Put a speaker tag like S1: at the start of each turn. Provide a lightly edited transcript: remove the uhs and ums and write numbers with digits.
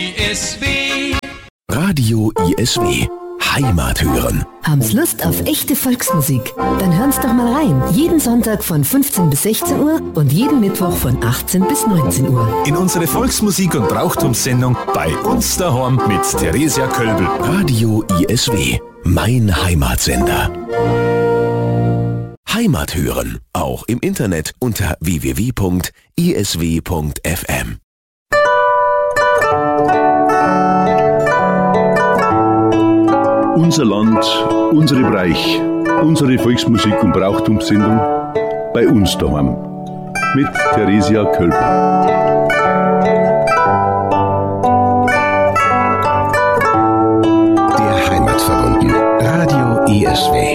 S1: ISW.
S2: Radio ISW. Heimat hören.
S3: Haben's Lust auf echte Volksmusik? Dann hören's doch mal rein. Jeden Sonntag von 15 bis 16 Uhr und jeden Mittwoch von 18 bis 19 Uhr.
S4: In unsere Volksmusik- und Brauchtumssendung bei uns daheim mit Theresia Kölbel.
S2: Radio ISW. Mein Heimatsender. Heimat hören. Auch im Internet unter www.isw.fm.
S5: Unser Land, unsere Bereich, unsere Volksmusik- und Brauchtumssendung bei uns daheim mit Theresia Kölbel.
S2: Der Heimatverbunden. Radio ISW.